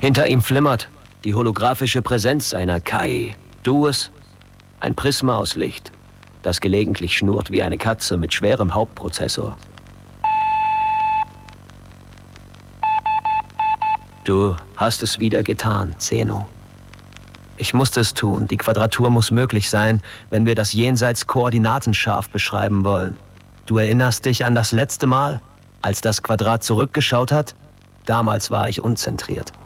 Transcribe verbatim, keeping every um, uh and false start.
Hinter ihm flimmert die holographische Präsenz einer K I. Du es? Ein Prisma aus Licht, das gelegentlich schnurrt wie eine Katze mit schwerem Hauptprozessor. Du hast es wieder getan, Zeno. Ich musste es tun. Die Quadratur muss möglich sein, wenn wir das Jenseits koordinatenscharf beschreiben wollen. Du erinnerst dich an das letzte Mal, als das Quadrat zurückgeschaut hat? Damals war ich unzentriert.